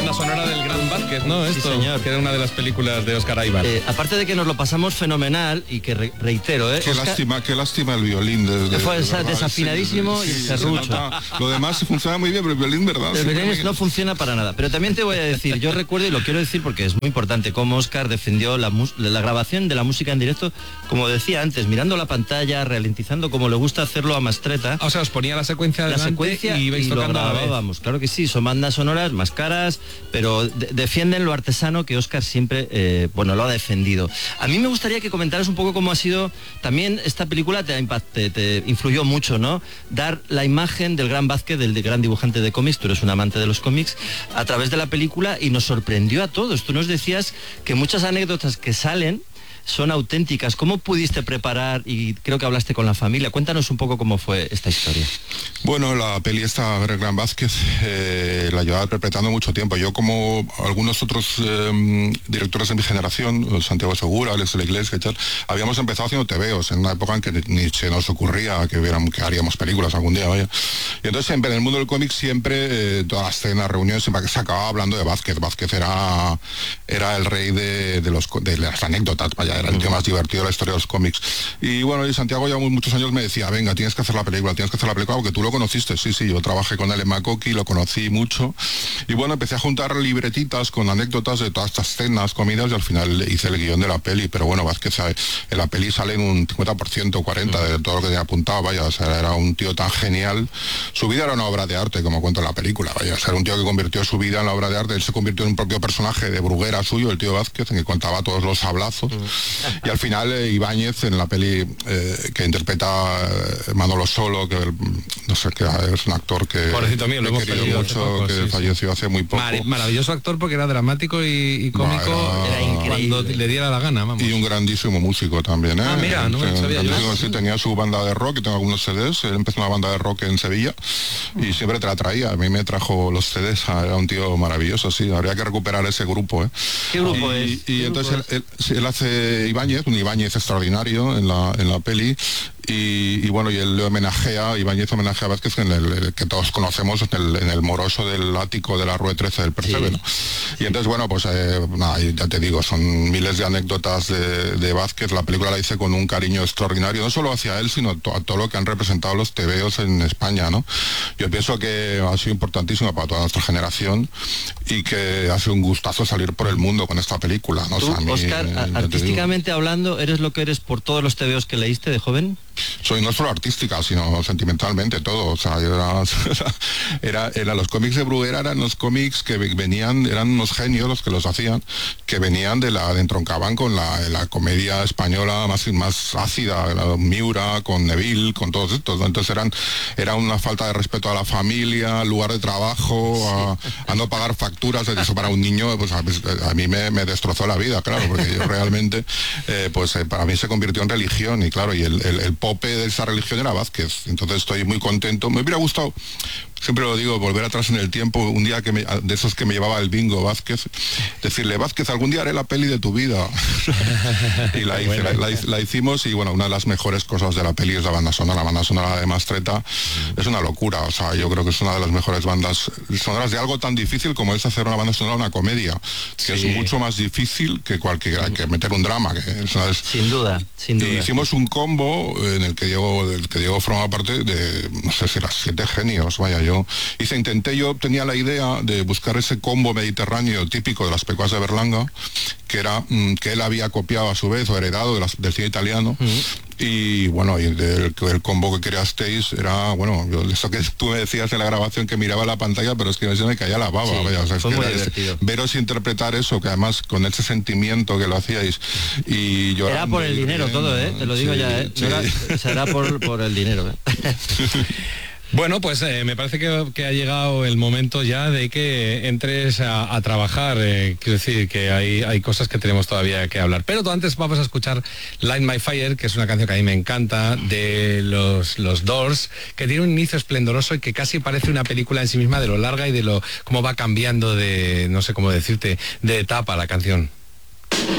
banda sonora del Gran Vázquez, ¿no? Esto, sí, señor. Que era una de las películas de Óscar Aybar. Aparte de que nos lo pasamos fenomenal y que reitero, Qué lástima el violín. Fue desafinadísimo y serrucho. Lo demás funciona muy bien, pero el violín, ¿verdad? El violín no funciona para nada. Pero también te voy a decir, yo recuerdo, y lo quiero decir porque es muy importante, cómo Óscar defendió la grabación de la música en directo, como decía antes, mirando la pantalla, ralentizando como le gusta hacerlo a Mastretta. O sea, os ponía la secuencia delante y ibais tocando a la vez. Vamos, claro que sí, son bandas sonoras más caras, pero defienden lo artesano que Óscar siempre, lo ha defendido. A mí me gustaría que comentaras un poco cómo ha sido, también esta película te influyó mucho, ¿no? Dar la imagen del Gran Vázquez, del gran dibujante de cómics, tú eres un amante de los cómics, a través de la película, y nos sorprendió a todos. Tú nos decías que muchas anécdotas que salen son auténticas. ¿Cómo pudiste preparar? Y creo que hablaste con la familia. Cuéntanos un poco cómo fue esta historia. Bueno, la peli esta, el Gran Vázquez, la llevaba interpretando mucho tiempo. Yo, como algunos otros directores de mi generación, Santiago Segura, Alex de la Iglesia y tal, habíamos empezado haciendo tebeos en una época en que ni se nos ocurría que haríamos películas algún día, vaya. Y entonces, en el mundo del cómic siempre, todas las cenas, reuniones, siempre se acababa hablando de Vázquez. Vázquez era el rey de las anécdotas, vaya, era el tío más divertido de la historia de los cómics. Y bueno, y Santiago ya muchos años me decía, venga, tienes que hacer la película, porque tú lo conociste. Sí, yo trabajé con él en Makoki, lo conocí mucho. Y bueno, empecé a juntar libretitas con anécdotas de todas estas cenas, comidas, y al final hice el guión de la peli. Pero bueno, Vázquez en la peli sale en un 50%, 40% de todo lo que tenía apuntado, vaya, o sea, era un tío tan genial. Su vida era una obra de arte, como cuento en la película, vaya, o sea, era un tío que convirtió su vida en la obra de arte. Él se convirtió en un propio personaje de Bruguera suyo, el tío Vázquez, en que contaba todos los sablazos. Y al final Ibáñez, en la peli que interpreta Manolo Solo, que no sé, que es un actor que pobrecito mío, lo hemos querido mucho, poco, que falleció hace muy poco. Maravilloso actor, porque era dramático y cómico, era increíble, cuando le diera la gana, vamos. Y un grandísimo músico también, ¿eh? Mira, no sabía yo. Sí, tenía su banda de rock, y tengo algunos CDs. Él empezó una banda de rock en Sevilla y siempre te la traía. A mí me trajo los CDs, era un tío maravilloso, sí. Habría que recuperar ese grupo, ¿eh? ¿Qué grupo es? Y entonces él hace Ibáñez, un Ibáñez extraordinario en la peli. Y bueno, y él le homenajea, Ibáñez homenajea a Vázquez en el que todos conocemos, en el moroso del ático de la Rue 13 del Percebe, sí. ¿No? Y entonces, bueno, pues nada, ya te digo, son miles de anécdotas de Vázquez. La película la hice con un cariño extraordinario, no solo hacia él, sino a todo lo que han representado los tebeos en España, ¿no? Yo pienso que ha sido importantísimo para toda nuestra generación y que ha sido un gustazo salir por el mundo con esta película, ¿no? ¿Tú, o sea, Óscar, artísticamente hablando, eres lo que eres por todos los tebeos que leíste de joven? Soy no solo artística, sino sentimentalmente todo. O sea, era los cómics de Bruguera, eran los cómics que venían, eran unos genios los que los hacían, que venían entroncaban con la comedia española más ácida, la Miura, con Neville, con todos estos, ¿no? Entonces era una falta de respeto a la familia, al lugar de trabajo, a no pagar facturas. Eso para un niño, pues a mí me destrozó la vida, claro, porque yo realmente, para mí se convirtió en religión, y claro, y el pope de esa religión era Vázquez. Entonces estoy muy contento. Me hubiera gustado, siempre lo digo, volver atrás en el tiempo, un día de esos que me llevaba el bingo Vázquez, decirle, Vázquez, algún día haré la peli de tu vida. Y la hicimos, y bueno, una de las mejores cosas de la peli es la banda sonora de Mastretta. Es una locura, o sea, yo creo que es una de las mejores bandas sonoras de algo tan difícil como es hacer una banda sonora, una comedia, que es mucho más difícil que meter un drama, sin duda. Y hicimos un combo en el que Diego forma parte de, no sé si eran 7 genios, vaya. Yo tenía la idea de buscar ese combo mediterráneo típico de las películas de Berlanga, que él había copiado a su vez o heredado del cine italiano. Y bueno, y el combo que creasteis era, bueno, eso que tú me decías en la grabación, que miraba la pantalla, pero es que se me caía la baba, vaya, o sea, fue muy divertido. Veros interpretar eso, que además con ese sentimiento que lo hacíais, y llorando. Era por el dinero todo, te lo digo ya, será por el dinero, Bueno, pues me parece que ha llegado el momento ya de que entres a trabajar. Quiero decir que hay cosas que tenemos todavía que hablar. Pero antes vamos a escuchar Light My Fire, que es una canción que a mí me encanta, de los Doors, que tiene un inicio esplendoroso y que casi parece una película en sí misma, de lo larga y de cómo va cambiando de, no sé cómo decirte, de etapa la canción.